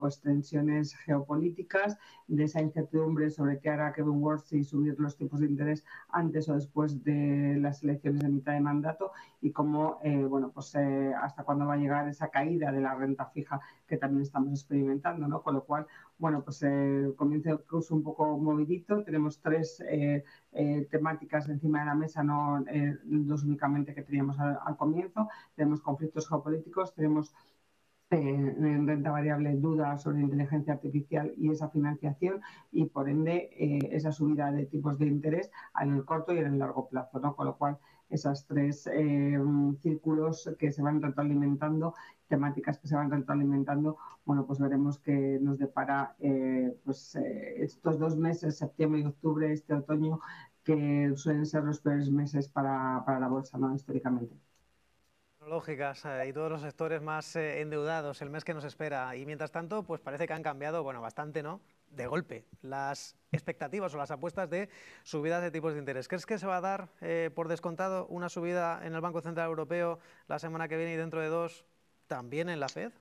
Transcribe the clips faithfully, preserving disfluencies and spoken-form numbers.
pues tensiones geopolíticas, de esa incertidumbre sobre qué hará Kevin Worth si subir los tipos de interés antes o después de las elecciones de mitad de mandato y cómo, eh, bueno, pues eh, hasta cuándo va a llegar esa caída de la renta fija que también estamos experimentando, ¿no? Con lo cual, bueno, pues eh, comienza el curso un poco movidito. Tenemos tres eh, eh, temáticas encima de la mesa, no eh, dos únicamente que teníamos al, al comienzo. Tenemos conflictos geopolíticos, tenemos Eh, en renta variable dudas sobre inteligencia artificial y esa financiación y por ende eh, esa subida de tipos de interés en el corto y en el largo plazo, ¿no? Con lo cual esas tres eh, círculos que se van retroalimentando, temáticas que se van retroalimentando, bueno, pues veremos que nos depara eh, pues, eh, estos dos meses, septiembre y octubre, este otoño, que suelen ser los peores meses para, para la bolsa, ¿no? Históricamente. Tecnológicas eh, y todos los sectores más eh, endeudados el mes que nos espera. Y mientras tanto, pues parece que han cambiado, bueno, bastante, ¿no? De golpe, las expectativas o las apuestas de subidas de tipos de interés. ¿Crees que se va a dar, eh, por descontado, una subida en el Banco Central Europeo la semana que viene y dentro de dos también en la Fed?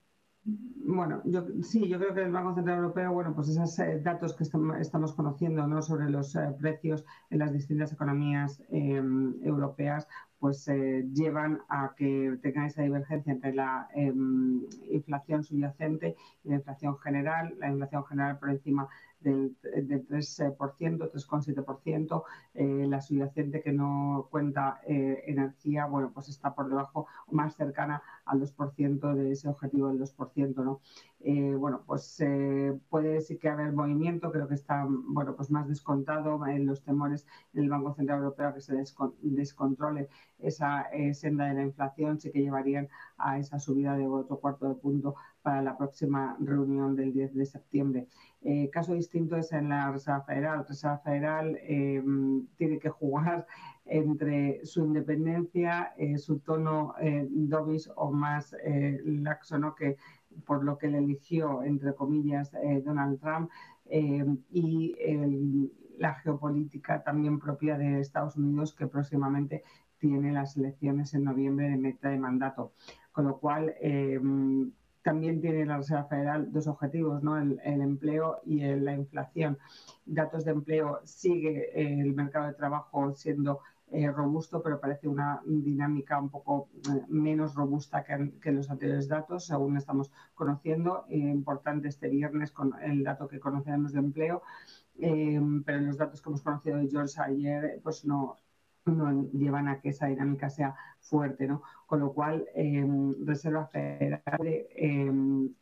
Bueno, yo, sí, yo creo que el Banco Central Europeo, bueno, pues esos eh, datos que estamos, estamos conociendo, ¿no? Sobre los eh, precios en las distintas economías eh, europeas, pues eh, llevan a que tenga esa divergencia entre la eh, inflación subyacente y la inflación general, la inflación general por encima del, del tres por ciento, tres coma siete por ciento, eh, la subyacente que no cuenta eh, energía, bueno, pues está por debajo, más cercana al dos por ciento de ese objetivo del dos por ciento, ¿no? Eh, bueno, pues eh, puede sí que haber movimiento, creo que está, bueno, pues más descontado en los temores en el Banco Central Europeo a que se descon descontrole esa eh, senda de la inflación, sí que llevarían a esa subida de otro cuarto de punto para la próxima reunión del diez de septiembre. Eh, caso distinto es en la Reserva Federal. La Reserva Federal eh, tiene que jugar entre su independencia, eh, su tono eh, dovish o más eh, laxo, ¿no? Que por lo que le eligió, entre comillas, eh, Donald Trump, eh, y el, la geopolítica también propia de Estados Unidos, que próximamente tiene las elecciones en noviembre de meta de mandato. Con lo cual, eh, también tiene la Reserva Federal dos objetivos, ¿no? El, el empleo y el, la inflación. Datos de empleo, sigue eh, el mercado de trabajo siendo eh, robusto, pero parece una dinámica un poco eh, menos robusta que, que los anteriores datos, según estamos conociendo. Eh, importante este viernes con el dato que conocemos de empleo, eh, pero los datos que hemos conocido de George ayer, pues no, no llevan a que esa dinámica sea fuerte, ¿no? Con lo cual, eh, Reserva Federal eh,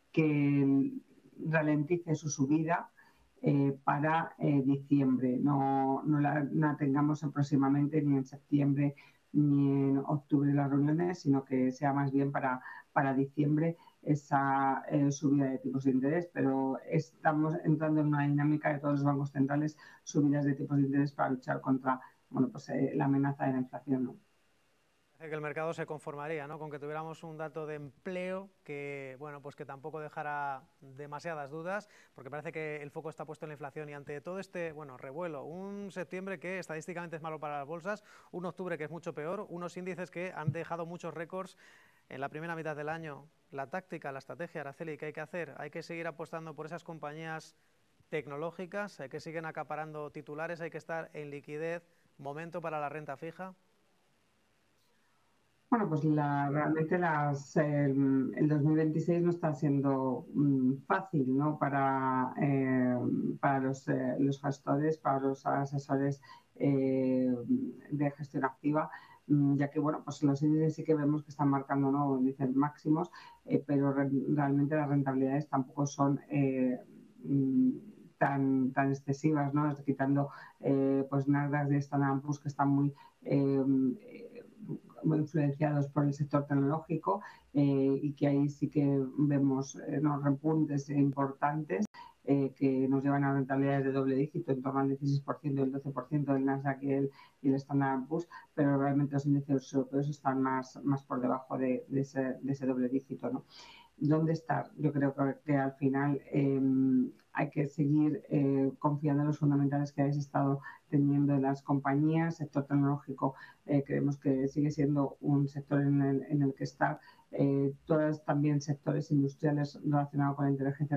que ralentice su subida eh, para eh, diciembre. No, no, la, no la tengamos próximamente ni en septiembre ni en octubre las reuniones, sino que sea más bien para, para diciembre esa eh, subida de tipos de interés, pero estamos entrando en una dinámica de todos los bancos centrales, subidas de tipos de interés para luchar contra, bueno, pues, eh, la amenaza de la inflación, ¿no? Parece que el mercado se conformaría, ¿no? Con que tuviéramos un dato de empleo que, bueno, pues que tampoco dejara demasiadas dudas, porque parece que el foco está puesto en la inflación y ante todo este, bueno, revuelo, un septiembre que estadísticamente es malo para las bolsas, un octubre que es mucho peor, unos índices que han dejado muchos récords en la primera mitad del año. La táctica, la estrategia, Araceli, ¿qué hay que hacer? Hay que seguir apostando por esas compañías tecnológicas, hay que seguir acaparando titulares, hay que estar en liquidez, momento para la renta fija. Bueno, pues la, realmente las, eh, el dos mil veintiséis no está siendo mm, fácil, ¿no? Para, eh, para los, eh, los gestores, para los asesores eh, de gestión activa, mm, ya que, bueno, pues los índices sí que vemos que están marcando nuevos índices máximos, eh, pero re realmente las rentabilidades tampoco son eh, mm, tan, tan excesivas, ¿no? Quitando eh, pues Nasdaq de Standard and Poor's que están muy eh, influenciados por el sector tecnológico eh, y que ahí sí que vemos eh, unos repuntes importantes eh, que nos llevan a rentabilidades de doble dígito, en torno al dieciséis por ciento y el doce por ciento del Nasdaq y el, y el Standard and Poor's, pero realmente los índices europeos están más, más por debajo de, de, ese, de ese doble dígito, ¿no? ¿Dónde estar? Yo creo que, que al final eh, hay que seguir eh, confiando en los fundamentales que habéis estado teniendo en las compañías. Sector tecnológico, eh, creemos que sigue siendo un sector en el, en el que está. Eh, todos también sectores industriales relacionados con la inteligencia